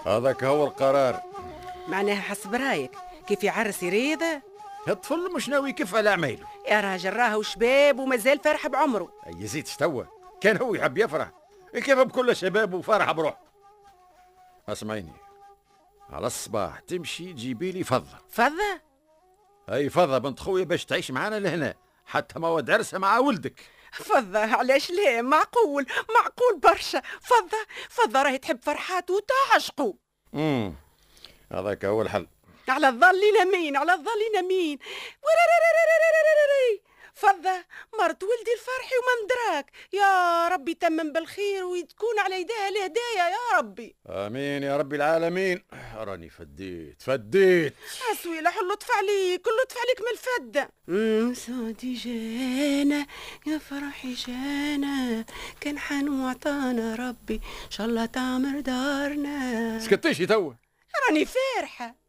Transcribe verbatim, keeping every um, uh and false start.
هذاك هو القرار. معناها حسب رايك كيف يعرس يريد؟ الطفل مش ناوي يكف على عمايله يا راجل راهو شباب ومازال فرح بعمره. يزيد توا كان هو يحب يفرح كيف بكل شباب وفرح بروح. اسمعيني، على الصباح تمشي تجيبي لي فضة. فضة؟ اي فضة بنت خويا باش تعيش معانا لهنا حتى موعد عرسها مع ولدك. فضة علاش لا؟ معقول معقول برشا. فضة فضة راهي تحب فرحات وتعشقوا. امم هذاك هو الحل. على الظل مين على الظل مين. فضة مرت ولدي الفرحي ومن دراك. يا ربي تمم بالخير وتكون على يديها الهدايا يا ربي. امين يا رب العالمين. راني فديت فديت. اسوي لا اللطف عليك اللطف عليك من الفدة. امم سودي جانا يا فرحي جانا كان حنو عطانا ربي ان شاء الله تعمر دارنا. سكتيشي توا. راني فرحة.